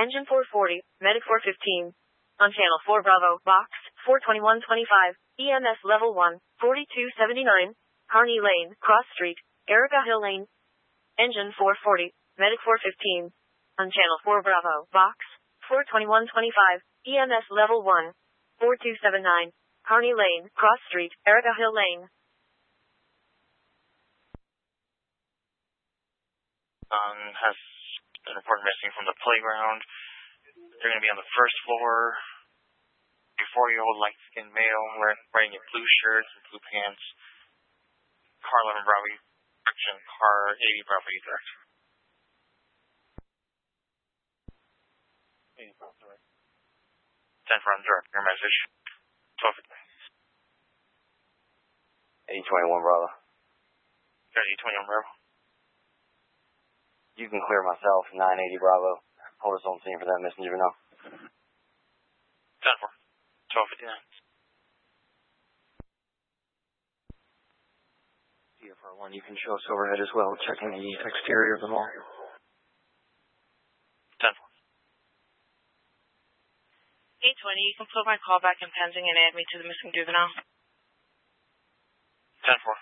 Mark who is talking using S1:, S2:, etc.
S1: Engine 440, Medic 415. On Channel 4 Bravo, Box 42125, EMS Level 1, 4279, Carney Lane, Cross Street, Erica Hill Lane. Engine 440, Medic 415. On Channel 4 Bravo, Box 42125, EMS Level 1, 4279, Carney Lane, Cross Street, Erica Hill Lane.
S2: Has been reported missing from the playground. They're going to be on the first floor. A 4-year-old light-skinned male wearing a blue shirt and blue pants. Car 11 Bravo, direction, car 80 Bravo, direct. 80 Bravo, direct. 10 from direct, your message. 12.
S3: 821 Bravo.
S2: 821 Bravo.
S3: You can clear myself, 980 Bravo. Hold us on scene for that missing juvenile.
S2: 10-4. 1259.
S3: CFR1, you can show us overhead as well, checking the exterior of the mall.
S2: 10-4.
S4: 820, you can put my call back in pending and add me to the missing juvenile.
S2: 10-4.